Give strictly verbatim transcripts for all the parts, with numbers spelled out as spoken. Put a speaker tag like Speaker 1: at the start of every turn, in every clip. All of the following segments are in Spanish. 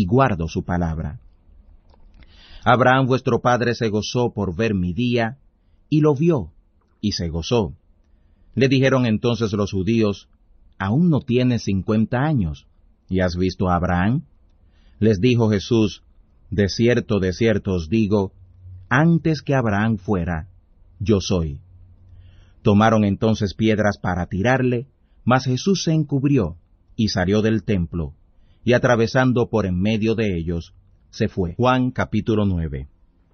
Speaker 1: y guardo su palabra. Abraham vuestro padre se gozó por ver mi día, y lo vio, y se gozó. Le dijeron entonces los judíos, ¿aún no tienes cincuenta años, y has visto a Abraham? Les dijo Jesús, de cierto, de cierto os digo, antes que Abraham fuera, yo soy. Tomaron entonces piedras para tirarle, mas Jesús se encubrió, y salió del templo, y atravesando por en medio de ellos, se fue. Juan capítulo nueve.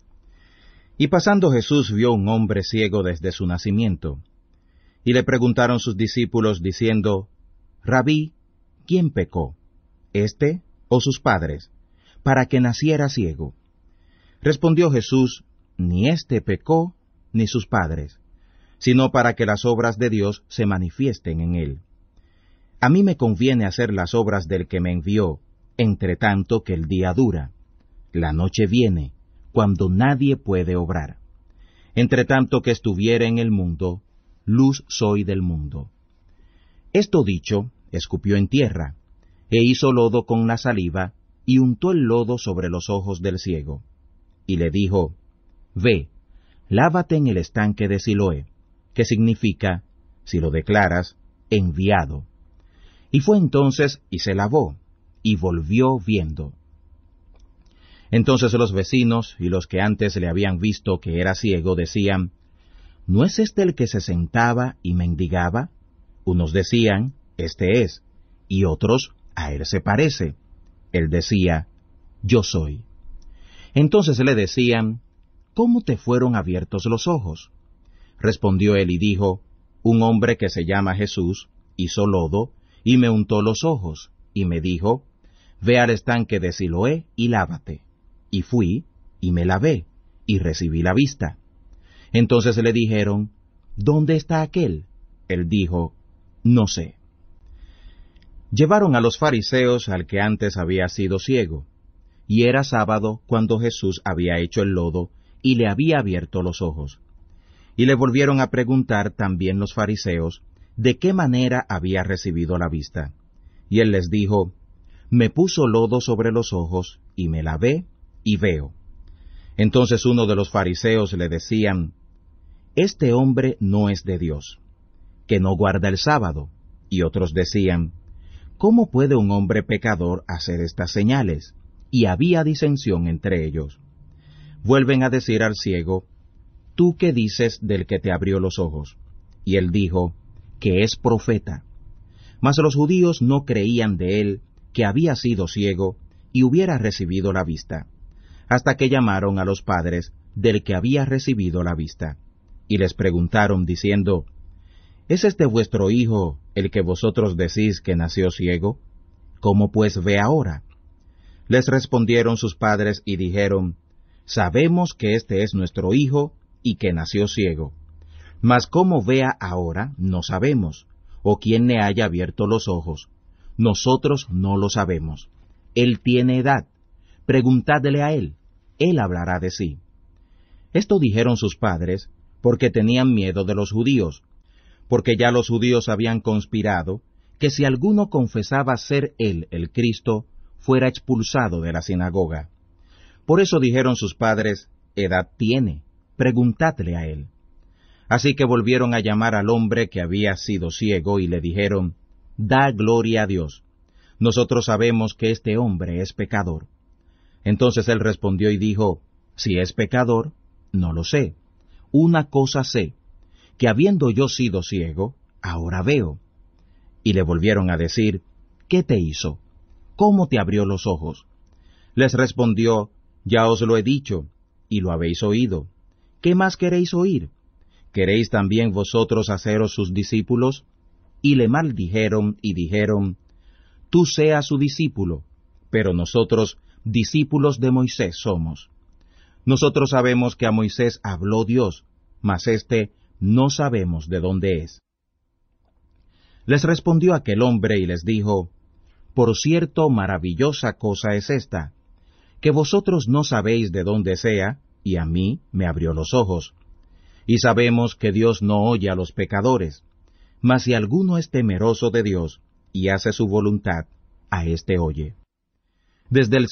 Speaker 1: Y pasando Jesús vio un hombre ciego desde su nacimiento. Y le preguntaron sus discípulos, diciendo, Rabí, ¿quién pecó, éste o sus padres, para que naciera ciego? Respondió Jesús, ni éste pecó, ni sus padres, sino para que las obras de Dios se manifiesten en él. A mí me conviene hacer las obras del que me envió, entre tanto que el día dura. La noche viene, cuando nadie puede obrar. Entre tanto que estuviere en el mundo, luz soy del mundo. Esto dicho, escupió en tierra, e hizo lodo con la saliva, y untó el lodo sobre los ojos del ciego. Y le dijo, Ve, lávate en el estanque de Siloé, que significa, si lo declaras, enviado. Y fue entonces y se lavó, y volvió viendo. Entonces los vecinos y los que antes le habían visto que era ciego decían, ¿no es este el que se sentaba y mendigaba? Unos decían, este es, y otros, a él se parece. Él decía, yo soy. Entonces le decían, ¿cómo te fueron abiertos los ojos? Respondió él y dijo, un hombre que se llama Jesús hizo lodo y me untó los ojos, y me dijo, ve al estanque de Siloé y lávate. Y fui, y me lavé, y recibí la vista. Entonces le dijeron, ¿dónde está aquel? Él dijo, no sé. Llevaron a los fariseos al que antes había sido ciego, y era sábado cuando Jesús había hecho el lodo y le había abierto los ojos. Y le volvieron a preguntar también los fariseos de qué manera había recibido la vista. Y él les dijo, me puso lodo sobre los ojos, y me lavé, y veo. Entonces uno de los fariseos le decían, este hombre no es de Dios, que no guarda el sábado. Y otros decían, ¿cómo puede un hombre pecador hacer estas señales? Y había disensión entre ellos. Vuelven a decir al ciego, ¿tú qué dices del que te abrió los ojos? Y él dijo, que es profeta. Mas los judíos no creían de él que había sido ciego y hubiera recibido la vista, hasta que llamaron a los padres del que había recibido la vista, y les preguntaron diciendo, ¿es este vuestro hijo el que vosotros decís que nació ciego? ¿Cómo pues ve ahora? Les respondieron sus padres y dijeron, sabemos que este es nuestro hijo y que nació ciego. Mas cómo vea ahora no sabemos, o quién le haya abierto los ojos. Nosotros no lo sabemos. Él tiene edad. Preguntadle a él. Él hablará de sí. Esto dijeron sus padres porque tenían miedo de los judíos, porque ya los judíos habían conspirado que si alguno confesaba ser él el Cristo, fuera expulsado de la sinagoga. Por eso dijeron sus padres, edad tiene, preguntadle a él. Así que volvieron a llamar al hombre que había sido ciego y le dijeron, da gloria a Dios. Nosotros sabemos que este hombre es pecador. Entonces él respondió y dijo, si es pecador, no lo sé. Una cosa sé, que habiendo yo sido ciego, ahora veo. Y le volvieron a decir, ¿qué te hizo? ¿Cómo te abrió los ojos? Les respondió, ya os lo he dicho, y lo habéis oído. ¿Qué más queréis oír? ¿Queréis también vosotros haceros sus discípulos? Y le maldijeron y dijeron, tú seas su discípulo, pero nosotros discípulos de Moisés somos. Nosotros sabemos que a Moisés habló Dios, mas éste no sabemos de dónde es. Les respondió aquel hombre y les dijo, por cierto, maravillosa cosa es esta, que vosotros no sabéis de dónde sea, y a mí me abrió los ojos. Y sabemos que Dios no oye a los pecadores, mas si alguno es temeroso de Dios y hace su voluntad, a éste oye. Desde el